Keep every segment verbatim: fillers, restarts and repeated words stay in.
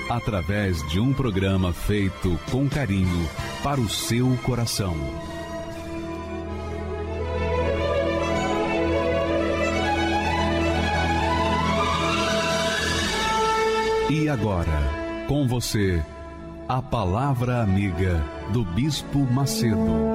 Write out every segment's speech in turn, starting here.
através de um programa feito com carinho para o seu coração. E agora, com você, a Palavra Amiga do Bispo Macedo.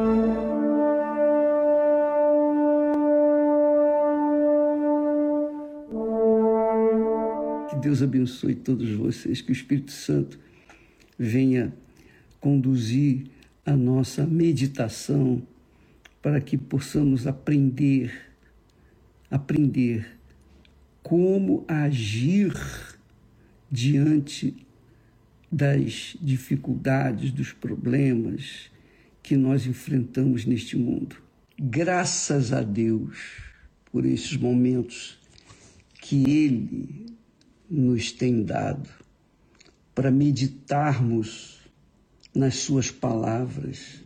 Que Deus abençoe todos vocês, que o Espírito Santo venha conduzir a nossa meditação para que possamos aprender, aprender como agir diante das dificuldades, dos problemas que nós enfrentamos neste mundo. Graças a Deus por esses momentos que Ele nos tem dado para meditarmos nas suas palavras.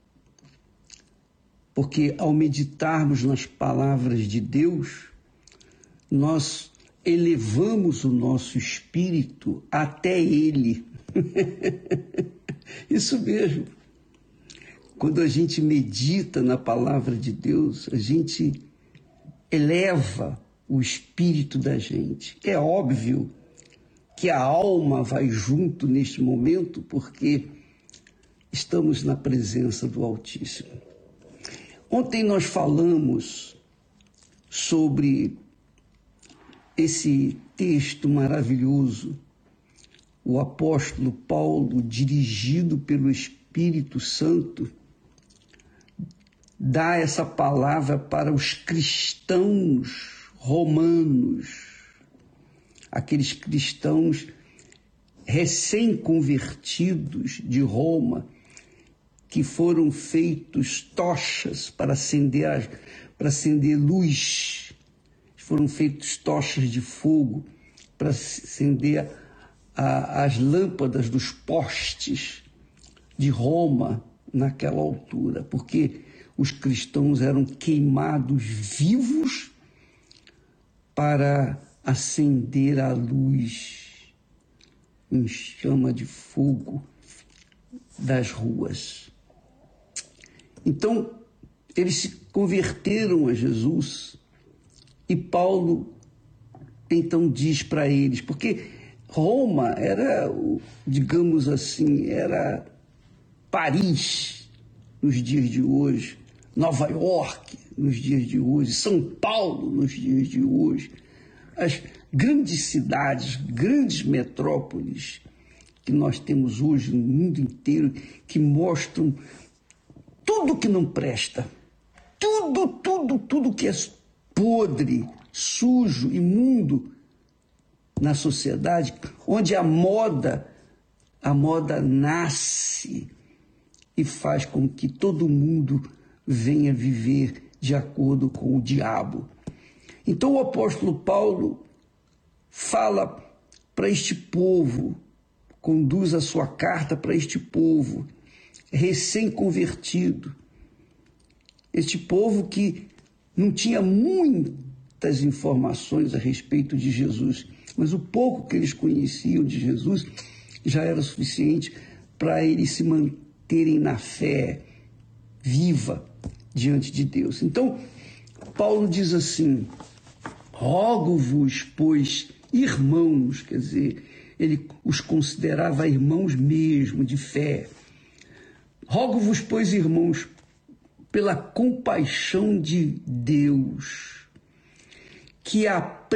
Porque ao meditarmos nas palavras de Deus, nós elevamos o nosso espírito até Ele. Isso mesmo. Quando a gente medita na palavra de Deus, a gente eleva o espírito da gente. É óbvio que a alma vai junto neste momento, porque estamos na presença do Altíssimo. Ontem nós falamos sobre esse texto maravilhoso, o apóstolo Paulo, dirigido pelo Espírito Santo, dá essa palavra para os cristãos romanos, aqueles cristãos recém-convertidos de Roma, que foram feitos tochas para acender, para acender luz, foram feitos tochas de fogo para acender a, as lâmpadas dos postes de Roma naquela altura, porque os cristãos eram queimados vivos para acender a luz em chama de fogo das ruas. Então, eles se converteram a Jesus e Paulo então diz para eles, porque Roma era, digamos assim, era Paris nos dias de hoje, Nova York nos dias de hoje, São Paulo nos dias de hoje, as grandes cidades, grandes metrópoles que nós temos hoje no mundo inteiro, que mostram tudo que não presta, tudo, tudo, tudo que é podre, sujo, imundo na sociedade, onde a moda, a moda nasce e faz com que todo mundo venha viver de acordo com o diabo. Então o apóstolo Paulo fala para este povo, conduz a sua carta para este povo recém-convertido, este povo que não tinha muitas informações a respeito de Jesus, mas o pouco que eles conheciam de Jesus já era suficiente para eles se manterem na fé viva diante de Deus. Então, Paulo diz assim: rogo-vos, pois, irmãos, quer dizer, ele os considerava irmãos mesmo, de fé. Rogo-vos, pois, irmãos, pela compaixão de Deus, que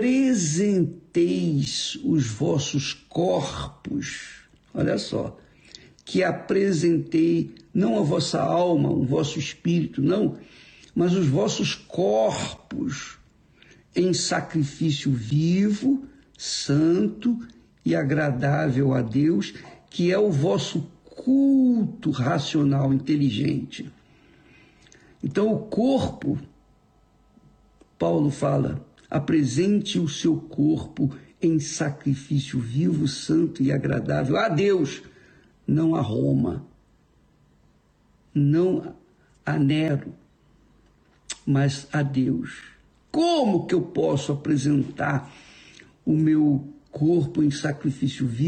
apresenteis os vossos corpos, olha só, que apresentei não a vossa alma, o vosso espírito, não, mas os vossos corpos em sacrifício vivo, santo e agradável a Deus, que é o vosso culto racional, inteligente. Então o corpo, Paulo fala, apresente o seu corpo em sacrifício vivo, santo e agradável a Deus, não a Roma, não a Nero, mas a Deus. Como que eu posso apresentar o meu corpo em sacrifício vivo?